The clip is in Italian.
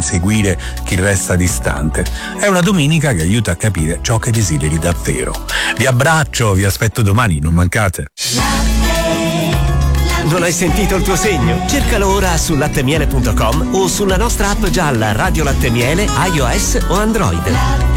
inseguire chi resta distante. È una domenica che aiuta a capire ciò che desideri davvero. Vi abbraccio, vi aspetto domani, non mancate. Non hai sentito il tuo segno? Cercalo ora su lattemiele.com o sulla nostra app gialla Radio Latte Miele, iOS o Android.